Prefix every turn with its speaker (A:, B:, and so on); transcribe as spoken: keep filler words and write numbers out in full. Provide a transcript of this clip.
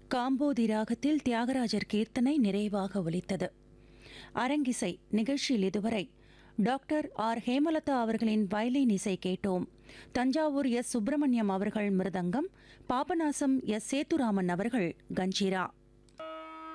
A: காம்போதி ராகத்தில் தியாகராஜர் கீர்த்தனை நிறைவாக ஒலித்தது. அரங்கிசை நிகழ்ச்சியில் இதுவரை டாக்டர் ஆர் ஹேமலதா அவர்களின் வயலின் இசை கேட்டோம். தஞ்சாவூர் எஸ் சுப்பிரமணியம் அவர்கள் மிருதங்கம், பாபநாசம் எஸ் சேத்துராமன் அவர்கள் கஞ்சிரா.